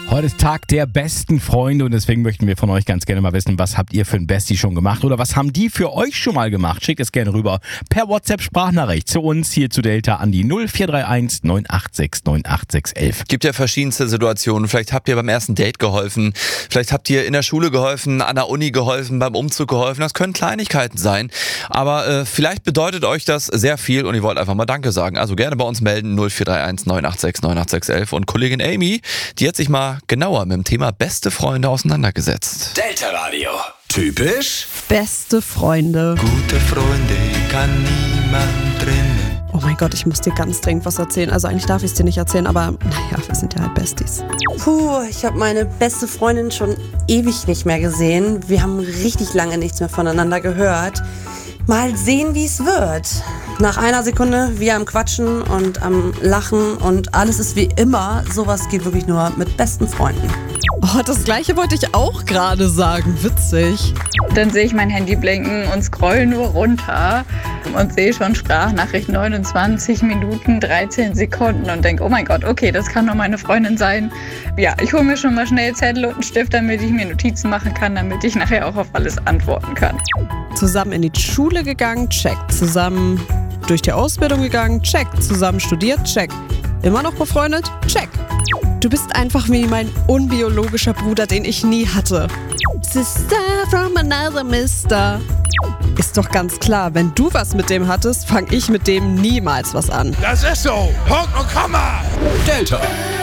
Heute ist Tag der besten Freunde und deswegen möchten wir von euch ganz gerne mal wissen, was habt ihr für ein Bestie schon gemacht oder was haben die für euch schon mal gemacht? Schickt es gerne rüber per WhatsApp-Sprachnachricht zu uns hier zu Delta an die 0431 986 98611. Gibt ja verschiedenste Situationen. Vielleicht habt ihr beim ersten Date geholfen, vielleicht habt ihr in der Schule geholfen, an der Uni geholfen, beim Umzug geholfen. Das können Kleinigkeiten sein, aber vielleicht bedeutet euch das sehr viel und ihr wollt einfach mal Danke sagen. Also gerne bei uns melden 0431 986 98611 und Kollegin Amy, die hat sich mal genauer mit dem Thema beste Freunde auseinandergesetzt. Delta Radio. Typisch Beste Freunde. Gute Freunde kann niemand trennen. Oh mein Gott, ich muss dir ganz dringend was erzählen. Also eigentlich darf ich es dir nicht erzählen, aber naja, wir sind ja halt Besties. Ich habe meine beste Freundin schon ewig nicht mehr gesehen. Wir haben richtig lange nichts mehr voneinander gehört. Mal sehen, wie es wird. Nach einer Sekunde wir am Quatschen und am Lachen und alles ist wie immer. Sowas geht wirklich nur mit besten Freunden. Oh, das Gleiche wollte ich auch gerade sagen. Witzig. Dann sehe ich mein Handy blinken und scroll nur runter und sehe schon Sprachnachricht 29 Minuten, 13 Sekunden und denke, oh mein Gott, okay, das kann nur meine Freundin sein. Ja, ich hole mir schon mal schnell Zettel und einen Stift, damit ich mir Notizen machen kann, damit ich nachher auch auf alles antworten kann. Zusammen in die Schule gegangen, check. Zusammen durch die Ausbildung gegangen, check. Zusammen studiert, check. Immer noch befreundet, check. Du bist einfach wie mein unbiologischer Bruder, den ich nie hatte. Sister from another mister. Ist doch ganz klar, wenn du was mit dem hattest, fang ich mit dem niemals was an. Das ist so. Punkt und Komma. Delta.